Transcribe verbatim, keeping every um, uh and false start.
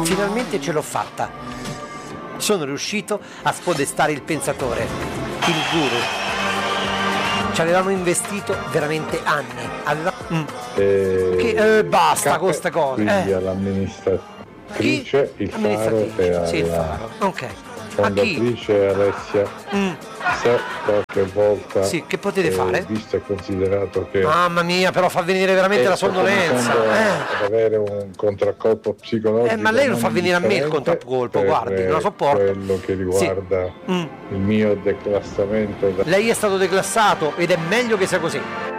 Finalmente ce l'ho fatta. Sono riuscito a spodestare il pensatore, il guru. Ci avevamo investito veramente anni. Aveva... mm. E... Che, eh, basta con queste cose. Quindi Eh. all'amministratrice, il Faro Amministratrice, e alla sì, il Faro. Ok. fondatrice Alessia, Mm. se qualche volta, Sì, che potete eh, fare? visto e considerato che Mamma mia, però fa venire veramente eh, la sto sonnolenza. cominciando Eh. ad avere un contraccolpo psicologico. Eh, ma lei lo non fa venire a me il indifferente contraccolpo, per, guardi, non la eh, sopporto. quello che riguarda Mm. il mio declassamento da... Lei è stato declassato ed è meglio che sia così.